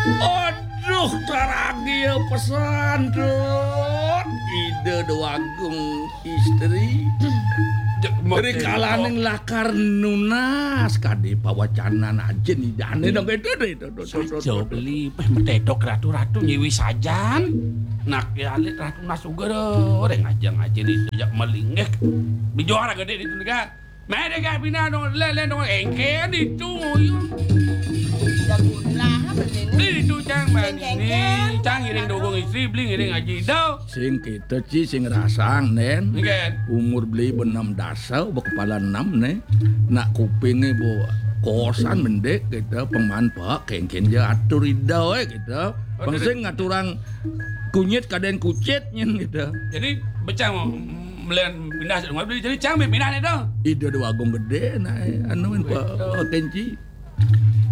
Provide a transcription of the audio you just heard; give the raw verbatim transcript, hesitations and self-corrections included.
Aduh, taragil pesan tuh. Ide doagung istri. Dari kalaning lakar nunas kade pawacanan aja nih dane dong itu itu saja beli peh mededok ratu-ratu nyiwi sajan nak ya alit ratu nasuga orang aja ngaji nih jak melingek bijuara gede itu nih mereka pindah dong lele dong engke itu yo beli itu cang bang ini cang ngiring dogong istri beli ngiring ngaji dau sing kita ci sing rasang nen ngen umur beli benam dasar bu kepala enam nih nak kupingnya bu kosan mendek gitu pemanfaat kengken dia atur idau eh gitu pangsing ngaturang kunyit kaden kucitnya gitu jadi becang melihat pindah rumah beli jadi cang pindah nih dong ide doa gong gede nah anu pak kenci